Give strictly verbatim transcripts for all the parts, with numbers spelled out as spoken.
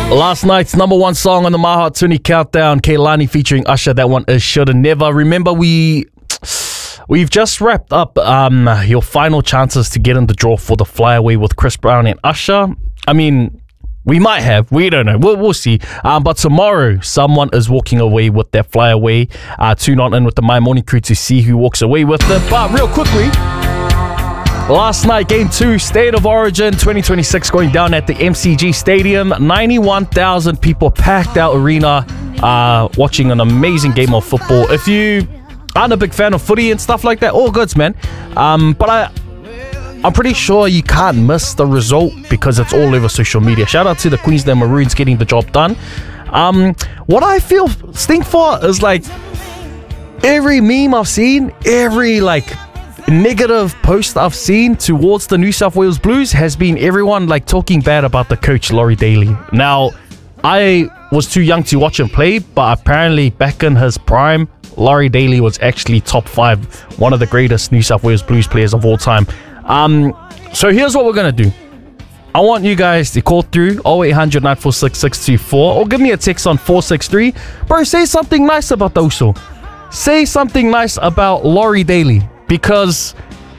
Last night's number one song on the My Hot twenty Countdown, Kehlani featuring Usher. That one is Shoulda Never. Remember, we... We've just wrapped up um, your final chances to get in the draw for the flyaway with Chris Brown and Usher. I mean, we might have. We don't know. We'll, we'll see. Um, but tomorrow, someone is walking away with their flyaway. Uh, tune on in with the My Morning Crew to see who walks away with it. But real quickly, last night, Game two, State of Origin twenty twenty-six going down at the M C G Stadium. ninety-one thousand people packed out arena uh, watching an amazing game of football. If you... I'm a big fan of footy and stuff like that. All goods, man. Um, but I, I'm pretty sure you can't miss the result because it's all over social media. Shout out to the Queensland Maroons getting the job done. Um, what I feel stink for is like every meme I've seen, every like negative post I've seen towards the New South Wales Blues has been everyone like talking bad about the coach Laurie Daly. Now, I was too young to watch him play, but apparently back in his prime, Laurie Daly was actually top five, one of the greatest New South Wales Blues players of all time. Um, so here's what we're going to do. I want you guys to call through oh eight hundred, nine four six, six two four or give me a text on four six three. Bro, say something nice about the Uso. Say something nice about Laurie Daly because,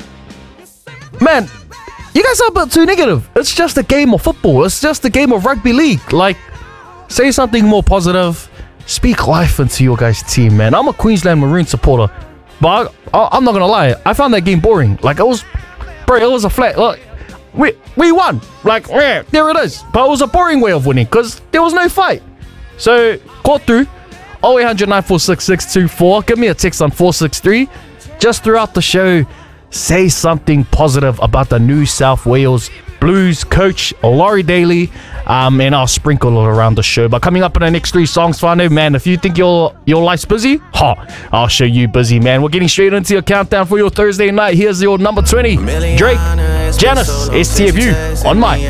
man, you guys are a bit too negative. It's just a game of football. It's just a game of rugby league. Like, say something more positive. Speak life into your guys' team, man. I'm a Queensland Maroon supporter, but I, I, I'm not gonna lie. I found that game boring. Like, it was, bro, it was a flat. Like, we we won. Like, yeah, there it is. But it was a boring way of winning because there was no fight. So, call through oh eight hundred, nine four six, six two four. Give me a text on four six three. Just throughout the show, say something positive about the New South Wales Blues coach Laurie Daly, um, and I'll sprinkle it around the show. But coming up in the next three songs, Whānau, man, if you think your your life's busy, ha, I'll show you busy, man. We're getting straight into your countdown for your Thursday night. Here's your number twenty, Drake, Janice, S T F U on My